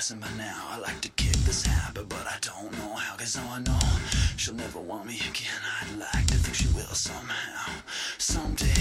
guessing by now I like to kick this habit, but I don't know how. Cause now I know she'll never want me again. I'd like to think she will somehow. Someday